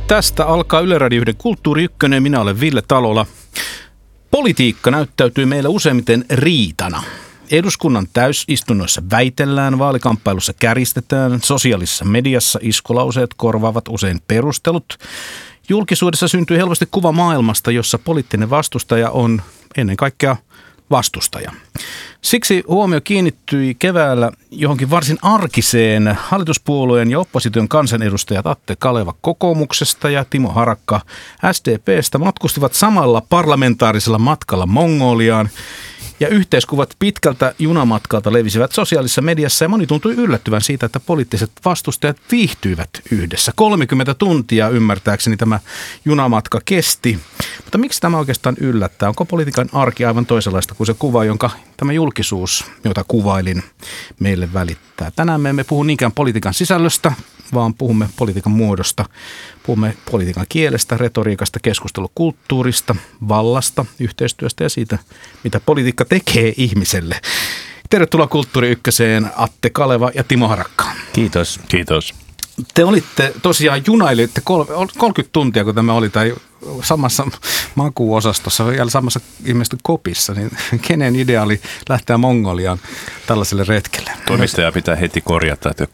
Tästä alkaa Yle Radio 1 Kulttuuri Ykkönen. Minä olen Ville Talola. Politiikka näyttäytyy meillä useimmiten riitana. Eduskunnan täysistunnoissa väitellään, vaalikamppailussa käristetään, sosiaalisessa mediassa iskulauseet korvaavat usein perustelut. Julkisuudessa syntyy helposti kuva maailmasta, jossa poliittinen vastustaja on ennen kaikkea vastustaja. Siksi huomio kiinnittyi keväällä johonkin varsin arkiseen. Hallituspuolueen ja opposition kansanedustajat Atte Kaleva kokoomuksesta ja Timo Harakka SDP:stä matkustivat samalla parlamentaarisella matkalla Mongoliaan. Ja yhteiskuvat pitkältä junamatkalta levisivät sosiaalisessa mediassa ja moni tuntui yllättyvän siitä, että poliittiset vastustajat viihtyivät yhdessä. 30 tuntia ymmärtääkseni tämä junamatka kesti. Mutta miksi tämä oikeastaan yllättää? Onko politiikan arki aivan toisenlaista kuin se kuva, jonka tämä julkisuus, jota kuvailin, meille välittää? Tänään me emme puhu niinkään politiikan sisällöstä, vaan puhumme politiikan muodosta. Puhumme politiikan kielestä, retoriikasta, keskustelukulttuurista, vallasta, yhteistyöstä ja siitä, mitä politiikka tekee ihmiselle. Tervetuloa Kulttuuri Ykköseen, Atte Kaleva ja Timo Harakka. Kiitos. Kiitos. Te olitte tosiaan junailitte 30 tuntia, kun tämä oli, tai samassa makuuosastossa, vielä samassa ilmeisesti kopissa, niin kenen idea oli lähteä Mongoliaan tällaiselle retkelle? Toimittaja pitää heti korjata, että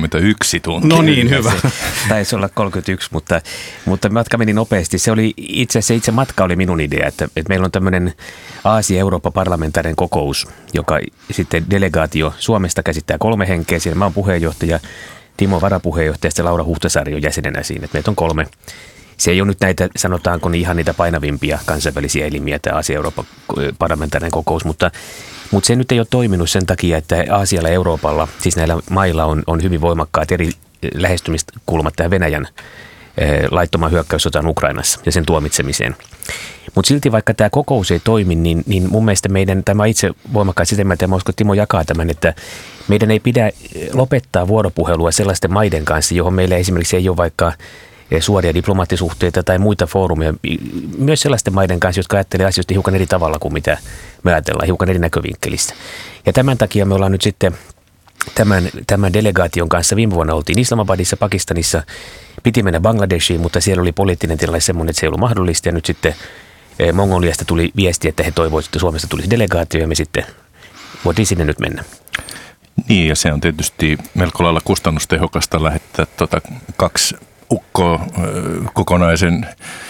31 tuntia. No niin, hyvä. Taisi olla 31, mutta matka meni nopeasti. Se oli itse matka oli minun idea, että meillä on tämmöinen Aasia-Eurooppa-parlamentaarinen kokous, joka sitten delegaatio Suomesta käsittää 3 henkeä. Siellä mä oon puheenjohtaja, Timo varapuheenjohtaja ja Laura Huhtasaari on jäsenenä siinä. Että meitä on 3. Se ei ole nyt näitä, sanotaanko niin ihan niitä painavimpia kansainvälisiä elimiä, tämä Aasia-Euroopan parlamentaarinen kokous, mutta se nyt ei ole toiminut sen takia, että Aasialla ja Euroopalla, siis näillä mailla on hyvin voimakkaat eri lähestymiskulmat tähän Venäjän laittoman hyökkäyssotaan Ukrainassa ja sen tuomitsemiseen. Mutta silti vaikka tämä kokous ei toimi, niin mun mielestä tämä itse voimakkaasti sitä mieltä, ja mä uskon, että Timo jakaa tämän, että meidän ei pidä lopettaa vuoropuhelua sellaisten maiden kanssa, johon meillä esimerkiksi ei ole vaikka suoria diplomaattisuhteita tai muita foorumia, myös sellaisten maiden kanssa, jotka ajattelee asioista hiukan eri tavalla kuin mitä me ajatellaan, hiukan eri näkövinkkelistä. Ja tämän takia me ollaan nyt sitten tämän delegaation kanssa, viime vuonna oltiin Islamabadissa, Pakistanissa, piti mennä Bangladeshiin, mutta siellä oli poliittinen tilanne semmoinen, että se ei ollut mahdollista, ja nyt sitten Mongoliasta tuli viesti, että he toivoivat, että Suomesta tulisi delegaatio, ja me sitten voitiin sinne nyt mennä. Niin, ja se on tietysti melko lailla kustannustehokasta lähettää 2 ukkoa kokonaisen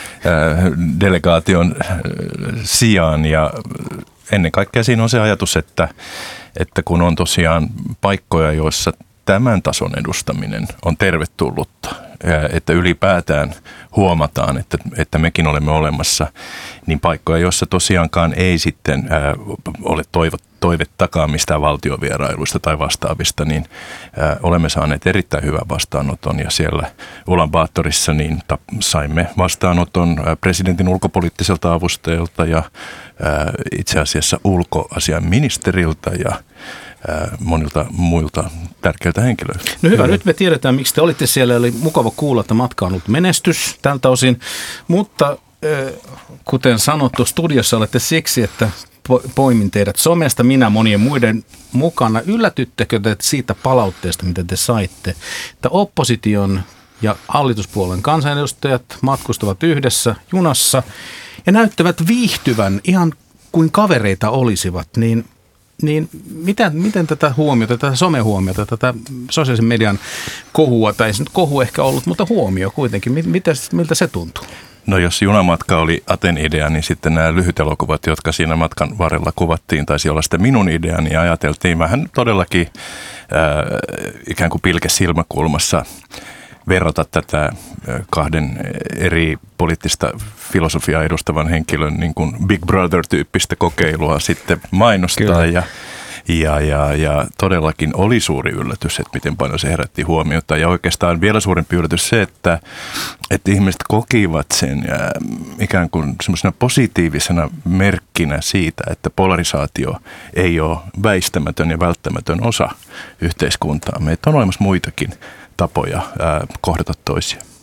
delegaation sijaan, ja ennen kaikkea siinä on se ajatus, että kun on tosiaan paikkoja, joissa tämän tason edustaminen on tervetullutta, että ylipäätään huomataan, että mekin olemme olemassa, niin paikkoja, joissa tosiaankaan ei sitten ole toivettakaan mistään valtiovierailuista tai vastaavista, niin olemme saaneet erittäin hyvän vastaanoton, ja siellä Ulaanbaatarissa niin saimme vastaanoton presidentin ulkopoliittiselta avustajalta ja itse asiassa ulkoasiainministeriltä ja monilta muilta tärkeiltä henkilöiltä. No hyvä, nyt me tiedetään, miksi te olitte siellä. Oli mukava kuulla, että matka on ollut menestys tältä osin, mutta kuten sanottu, studiossa olette siksi, että poimin teidät somesta, minä monien muiden mukana. Yllätyttekö te siitä palautteesta, mitä te saitte, että opposition ja hallituspuolen kansanedustajat matkustavat yhdessä junassa ja näyttävät viihtyvän ihan kuin kavereita olisivat, niin miten tätä huomiota, tätä somehuomiota, tätä sosiaalisen median kohua, tai ei se nyt kohu ehkä ollut, mutta huomio kuitenkin, miltä se tuntuu? No jos junamatka oli Aten idea, niin sitten nämä lyhytelokuvat, jotka siinä matkan varrella kuvattiin, taisi olla sitten minun ideani, ja ajateltiin vähän todellakin ikään kuin pilke silmäkulmassa verrata tätä 2 eri poliittista filosofiaa edustavan henkilön niin kuin Big Brother-tyyppistä kokeilua sitten mainostaa. Ja todellakin oli suuri yllätys, että miten paljon se herätti huomiota. Ja oikeastaan vielä suurempi yllätys se, että ihmiset kokivat sen ikään kuin semmoisena positiivisena merkkinä siitä, että polarisaatio ei ole väistämätön ja välttämätön osa yhteiskuntaa. Meitä on olemassa muitakin tapoja kohdata toisia.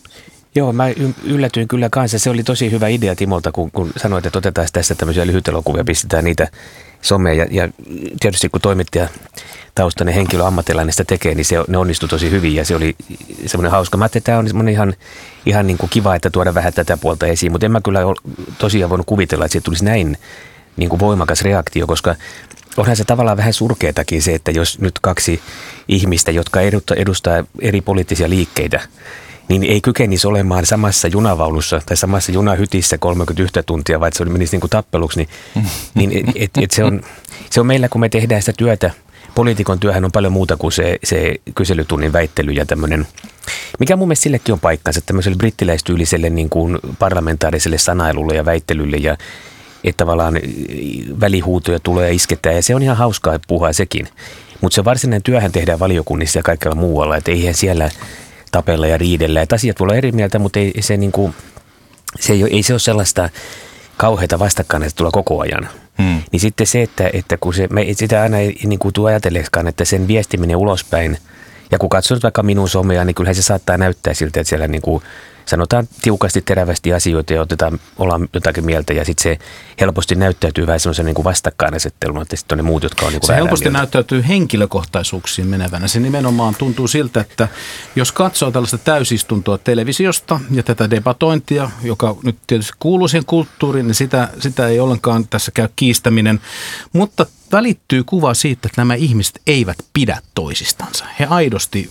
Joo, mä yllätyin kyllä kanssa. Se oli tosi hyvä idea Timolta, kun sanoit, että otetaan tässä tämmöisiä lyhytelokuvia, pistetään niitä someen. Ja tietysti kun toimittaja taustainen henkilö ammattilainen sitä tekee, niin ne onnistui tosi hyvin ja se oli semmoinen hauska. Mä ajattelin, että tämä on semmoinen ihan niin kuin kiva, että tuoda vähän tätä puolta esiin, mutta en mä kyllä tosiaan voinut kuvitella, että siitä tulisi näin niin kuin voimakas reaktio, koska onhan se tavallaan vähän surkeatakin se, että jos nyt kaksi ihmistä, jotka edustaa eri poliittisia liikkeitä, niin ei kykenisi olemaan samassa junavaunussa tai samassa junahytissä 31 tuntia, vai että se menisi niin kuin tappeluksi, niin se on meillä, kun me tehdään sitä työtä, poliitikon työhän on paljon muuta kuin se kyselytunnin väittely ja tämmöinen, mikä mun mielestä sillekin on paikkansa, tämmöiselle brittiläistyyliselle niin kuin parlamentaariselle sanailulle ja väittelylle ja että tavallaan välihuutoja tulee ja isketään ja se on ihan hauskaa puhua sekin. Mutta se varsinainen työhän tehdään valiokunnissa ja kaikella muualla, että eihän siellä tapella ja riidellä. Että asiat voi olla eri mieltä, mutta ei se ole sellaista kauheata vastakkainasettelua koko ajan. Niin sitten se, että kun me sitä aina ei niin kuin tule ajatelleekaan, että sen viestiminen ulospäin, ja kun katsot vaikka minun somea, niin kyllähän se saattaa näyttää siltä, että siellä niin kuin sanotaan tiukasti terävästi asioita ja ollaan jotakin mieltä, ja sitten se helposti näyttäytyy vähän semmoisen niin kuin vastakkainasetteluna, että sitten on ne muut, jotka on niin kuin se helposti näyttäytyy henkilökohtaisuuksiin menevänä. Se nimenomaan tuntuu siltä, että jos katsoo tällaista täysistuntoa televisiosta ja tätä debatointia, joka nyt tietysti kuuluu siihen kulttuuriin, niin sitä ei ollenkaan tässä käy kiistäminen, mutta välittyy kuva siitä, että nämä ihmiset eivät pidä toisistansa. He aidosti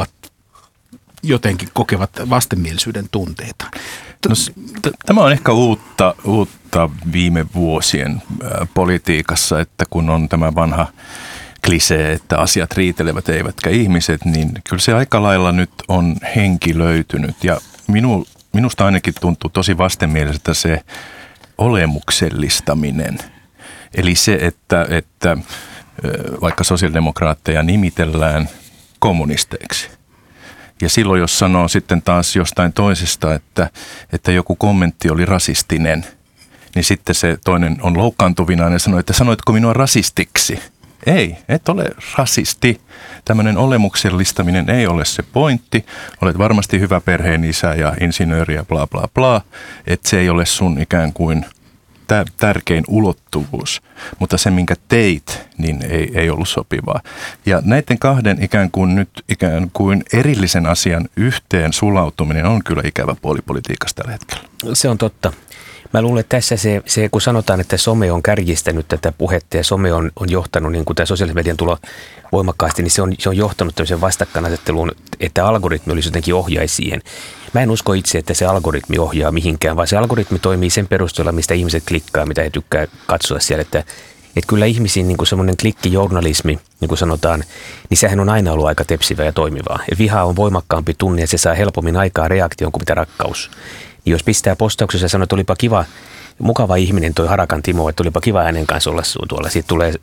jotenkin kokevat vastenmielisyyden tunteita. Tämä on ehkä uutta viime vuosien politiikassa, että kun on tämä vanha klisee, että asiat riitelevät eivätkä ihmiset, niin kyllä se aika lailla nyt on henkilöitynyt. Ja minusta ainakin tuntuu tosi vastenmieliseltä se olemuksellistaminen. Eli se, että vaikka sosiaalidemokraatteja nimitellään kommunisteiksi. Ja silloin, jos sanoo sitten taas jostain toisesta, että joku kommentti oli rasistinen, niin sitten se toinen on loukkaantuvina ja sanoo, että sanoitko minua rasistiksi? Ei, et ole rasisti. Tämmöinen olemuksellistaminen ei ole se pointti. Olet varmasti hyvä perheenisä ja insinööri ja bla bla bla. Että se ei ole sun ikään kuin tärkein ulottuvuus, mutta se, minkä teit, niin ei ollut sopivaa. Ja näiden kahden ikään kuin erillisen asian yhteen sulautuminen on kyllä ikävä puoli politiikassa tällä hetkellä. Se on totta. Mä luulen, että tässä se kun sanotaan, että some on kärjistänyt tätä puhetta ja some on johtanut, niin kuin tämä sosiaalisen median tulo voimakkaasti, niin se on johtanut tämmöiseen vastakkainasetteluun, että algoritmi olisi jotenkin ohjaisi siihen. Mä en usko itse, että se algoritmi ohjaa mihinkään, vaan se algoritmi toimii sen perusteella, mistä ihmiset klikkaa, mitä he tykkää katsoa siellä. Että kyllä ihmisiin niin kuin semmoinen klikkijournalismi, niin kuin sanotaan, niin sehän on aina ollut aika tepsivää ja toimivaa. Ja viha on voimakkaampi tunne ja se saa helpommin aikaa reaktion kuin mitä rakkaus. Niin jos pistää postauksessa ja sanoo, että olipa kiva, mukava ihminen toi Harakan Timo, että olipa kiva hänen kanssa olla tuolla. Siitä tulee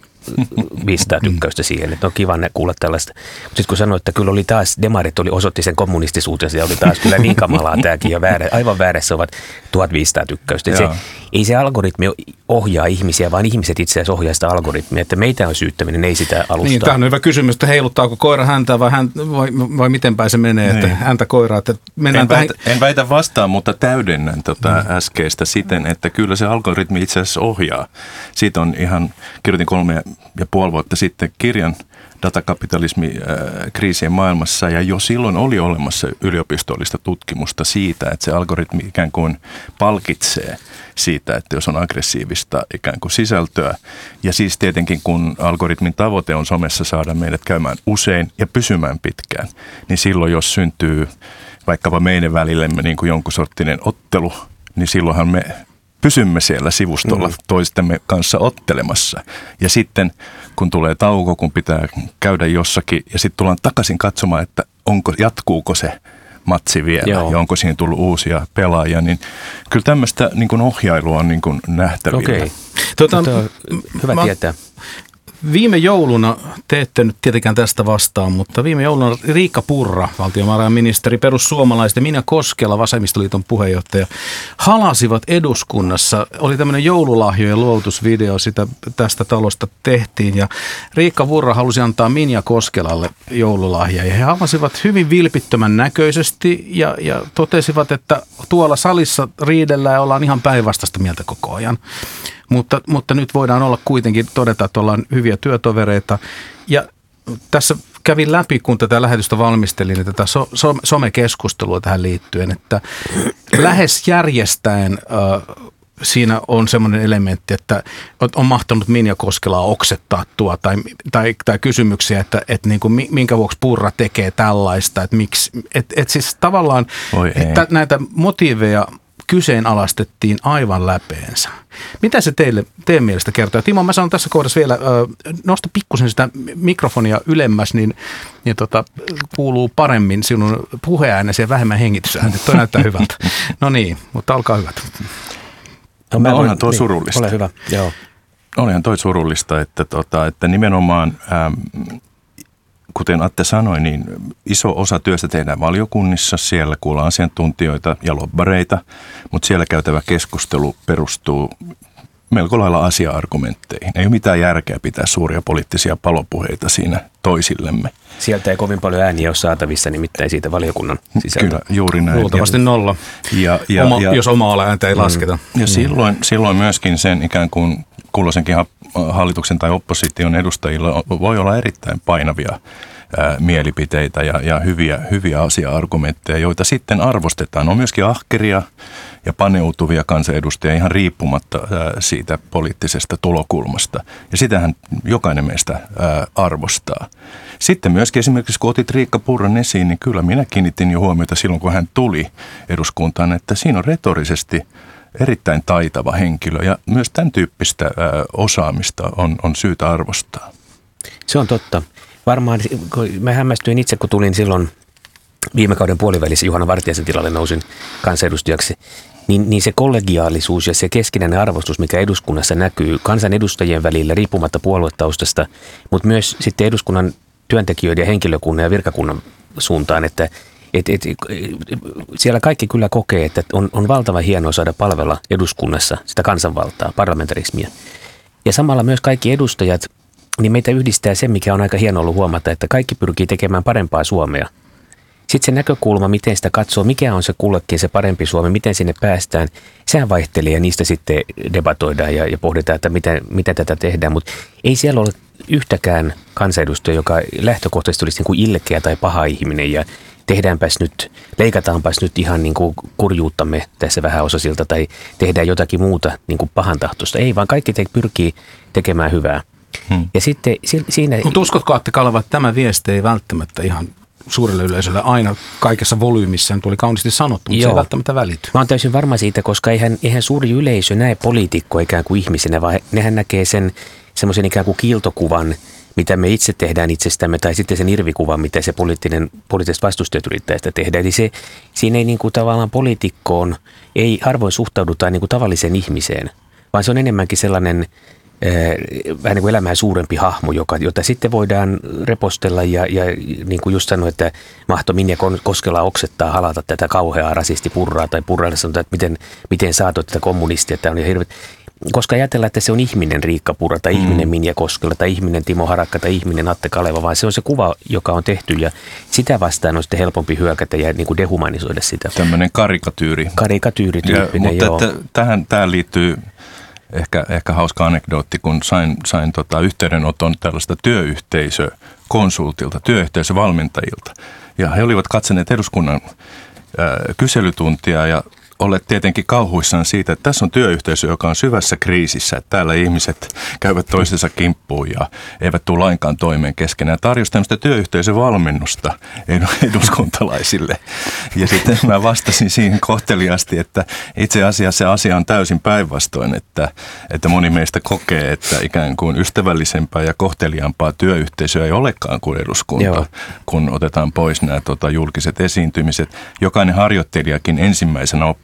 500 tykkäystä siihen, että on kiva kuulla tällaista. Mutta sitten kun sanoi, että kyllä oli taas, demarit osoitti sen kommunistisuutensa ja oli taas kyllä niin kamalaa tämäkin ja aivan väärässä ovat 1500 tykkäystä. Ei se algoritmi ohjaa ihmisiä, vaan ihmiset itse asiassa ohjaa sitä algoritmia, että meitä on syyttäminen, ei sitä alustaa. Niin, tämä on hyvä kysymys, että heiluttaako koira häntä vai miten päin se menee, että häntä koiraa. Että en väitä vastaan, mutta täydennän äskeistä siten, että kyllä se algoritmi itse asiassa ohjaa. Siitä on kirjoitin 3,5 vuotta sitten kirjan datakapitalismi kriisien maailmassa ja jo silloin oli olemassa yliopistollista tutkimusta siitä, että se algoritmi ikään kuin palkitsee siitä, että jos on aggressiivista ikään kuin sisältöä. Ja siis tietenkin kun algoritmin tavoite on somessa saada meidät käymään usein ja pysymään pitkään, niin silloin jos syntyy vaikkapa meidän välillemme niin kuin jonkun sorttinen ottelu, niin silloinhan me pysymme siellä sivustolla toistemme kanssa ottelemassa. Ja sitten kun tulee tauko, kun pitää käydä jossakin ja sitten tullaan takaisin katsomaan, että jatkuuko se matsi vielä ja onko siinä tullut uusia pelaajia, niin kyllä tämmöistä niin kuin ohjailua on niin kuin nähtävillä. Okei. Hyvä tietää. Viime jouluna, te ette nyt tietenkään tästä vastaan, mutta viime jouluna Riikka Purra, valtiovarainministeri, perussuomalaiset ja Minja Koskela, Vasemmistoliiton puheenjohtaja, halasivat eduskunnassa. Oli tämmöinen joululahjojen luovutusvideo, sitä tästä talosta tehtiin ja Riikka Purra halusi antaa Minja Koskelalle joululahja ja he halasivat hyvin vilpittömän näköisesti ja totesivat, että tuolla salissa riidellään ja ollaan ihan päinvastaista mieltä koko ajan. Mutta nyt voidaan olla kuitenkin todeta, että ollaan hyviä työtovereita. Ja tässä kävin läpi, kun tätä lähetystä valmistelin, tätä somekeskustelua tähän liittyen, että lähes järjestäen siinä on semmoinen elementti, että on mahtanut Minja Koskelaa oksettaa tai kysymyksiä, että niin kuin minkä vuoksi Purra tekee tällaista, että miksi, että siis tavallaan että näitä motiiveja kyseenalaistettiin aivan läpeensä. Mitä se teidän mielestä kertoo? Timo, mä sanon tässä kohdassa vielä, nosta pikkusen sitä mikrofonia ylemmäs, niin kuuluu paremmin sinun puheäänesi ja vähemmän hengitysääntä. Toi näyttää hyvältä. No niin, mutta olkaa hyvät. Onhan tuo surullista. Ole hyvä, joo. Olihan toi surullista, että nimenomaan, kuten Atte sanoi, niin iso osa työstä tehdään valiokunnissa, siellä kuullaan asiantuntijoita ja lobbareita, mutta siellä käytävä keskustelu perustuu melko lailla asia-argumentteihin. Ei ole mitään järkeä pitää suuria poliittisia palopuheita siinä toisillemme. Sieltä ei kovin paljon ääniä ole saatavissa, nimittäin siitä valiokunnan sisältä. Kyllä, juuri näin. Luultavasti nolla, jos omaa ääntä ei lasketa. Ja silloin myöskin sen ikään kuin kulloisenkin hallituksen tai opposition edustajilla voi olla erittäin painavia mielipiteitä ja hyviä asia-argumentteja, joita sitten arvostetaan. On myöskin ahkeria ja paneutuvia kansanedustajia ihan riippumatta siitä poliittisesta tulokulmasta. Ja sitähän jokainen meistä arvostaa. Sitten myöskin esimerkiksi, kun otit Riikka Purran esiin, niin kyllä minä kiinnitin jo huomiota silloin, kun hän tuli eduskuntaan, että siinä on retorisesti erittäin taitava henkilö ja myös tämän tyyppistä osaamista on syytä arvostaa. Se on totta. Varmaan, mä hämmästyin itse, kun tulin silloin viime kauden puolivälissä Juhana Vartiaisen tilalle nousin kansanedustajaksi, niin se kollegiaalisuus ja se keskinäinen arvostus, mikä eduskunnassa näkyy kansanedustajien välillä riippumatta puoluetaustasta, mutta myös sitten eduskunnan työntekijöiden ja henkilökunnan ja virkakunnan suuntaan, että siellä kaikki kyllä kokee, että on valtavan hienoa saada palvella eduskunnassa sitä kansanvaltaa, parlamentarismia. Ja samalla myös kaikki edustajat, niin meitä yhdistää se, mikä on aika hieno ollut huomata, että kaikki pyrkii tekemään parempaa Suomea. Sitten se näkökulma, miten sitä katsoo, mikä on se kullekin se parempi Suomi, miten sinne päästään, sehän vaihtelee ja niistä sitten debatoidaan ja pohditaan, että miten tätä tehdään. Mutta ei siellä ole yhtäkään kansanedustaja, joka lähtökohtaisesti olisi niin kuin ilkeä tai paha ihminen ja leikataanpas nyt ihan niin kuin kurjuuttamme tässä vähäosasilta tai tehdään jotakin muuta niin kuin pahantahtoista. Ei, vaan kaikki pyrkii tekemään hyvää. Ja sitten siinä... Mutta uskotko, Atte Kaleva, että tämä viesti ei välttämättä ihan suurelle yleisölle aina kaikessa volyymissaan tuli kauniisti sanottu, mutta se ei välttämättä välity. Mä oon täysin varma siitä, koska eihän suuri yleisö näe poliitikkoa ikään kuin ihmisenä, vaan nehän näkee semmoisen ikään kuin kiiltokuvan, mitä me itse tehdään itsestämme, tai sitten sen irvikuvan, mitä se poliittiset vastustajat yrittää sitä tehdä. Eli siinä ei niin kuin tavallaan poliitikkoon, ei harvoin suhtaudutaan niin kuin tavalliseen ihmiseen, vaan se on enemmänkin sellainen vähän niin kuin elämää suurempi hahmo, jota sitten voidaan repostella ja niin kuin just sanoin, että mahto Minja Koskela oksettaa halata tätä kauheaa rasistipurraa tai Purralle sanotaan, että miten saatot tätä kommunistia, että on hirveet. Koska ajatellaan, että se on ihminen Riikka Purra tai ihminen Minja Koskela tai ihminen Timo Harakka tai ihminen Atte Kaleva, vaan se on se kuva, joka on tehty ja sitä vastaan on sitten helpompi hyökätä ja niin kuin dehumanisoida sitä. Tämmöinen karikatyyri. Karikatyyrityyppinen, mutta tähän liittyy ehkä hauska anekdootti, kun sain yhteydenoton tällaista työyhteisökonsultilta, työyhteisövalmentajilta. Ja he olivat katsoneet eduskunnan kyselytuntia ja olleet tietenkin kauhuissaan siitä, että tässä on työyhteisö, joka on syvässä kriisissä, että täällä ihmiset käyvät toistensa kimppuun ja eivät tule lainkaan toimeen keskenään. Tarjosi tämmöistä työyhteisövalmennusta eduskuntalaisille. Ja sitten mä vastasin siihen kohteliaasti, että itse asiassa se asia on täysin päinvastoin, että moni meistä kokee, että ikään kuin ystävällisempää ja kohteliaampaa työyhteisöä ei olekaan kuin eduskunta, Joo. kun otetaan pois nämä julkiset esiintymiset. Jokainen harjoittelijakin ensimmäisenä oppii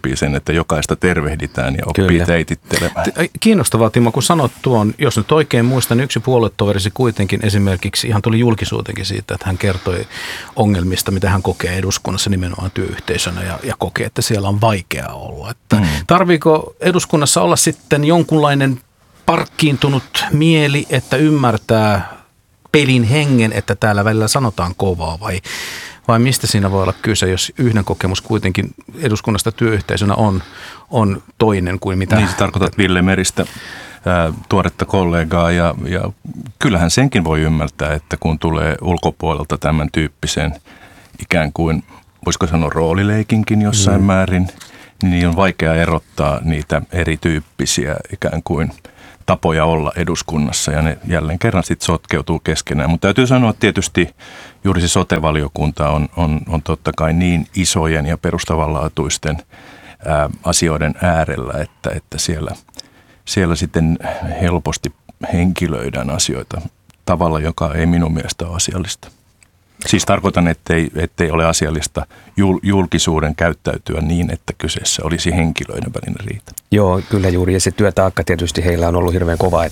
oppii sen, että jokaista tervehditään ja oppii Kyllä. teitittelemään. Kiinnostavaa, Timo, kun sanot tuon, jos nyt oikein muistan, yksi puoluetoverisi kuitenkin esimerkiksi ihan tuli julkisuutenkin siitä, että hän kertoi ongelmista, mitä hän kokee eduskunnassa nimenomaan työyhteisönä ja kokee, että siellä on vaikeaa olla. Että tarviiko eduskunnassa olla sitten jonkunlainen parkkiintunut mieli, että ymmärtää pelin hengen, että täällä välillä sanotaan kovaa vai mistä siinä voi olla kyse, jos yhden kokemus kuitenkin eduskunnasta työyhteisönä on toinen kuin mitä... Niin, sä tarkoitat Ville Meristä tuoretta kollegaa ja kyllähän senkin voi ymmärtää, että kun tulee ulkopuolelta tämän tyyppisen ikään kuin, voisiko sanoa roolileikinkin jossain määrin, niin on vaikea erottaa niitä erityyppisiä ikään kuin tapoja olla eduskunnassa ja ne jälleen kerran sitten sotkeutuu keskenään. Mutta täytyy sanoa, että tietysti juuri se sote-valiokunta on totta kai niin isojen ja perustavanlaatuisten asioiden äärellä, että siellä sitten helposti henkilöidään asioita tavalla, joka ei minun mielestä ole asiallista. Siis tarkoitan, ettei ole asiallista julkisuuden käyttäytyä niin, että kyseessä olisi henkilöiden välinen riita. Joo, kyllä juuri. Ja se työtaakka tietysti heillä on ollut hirveän kova,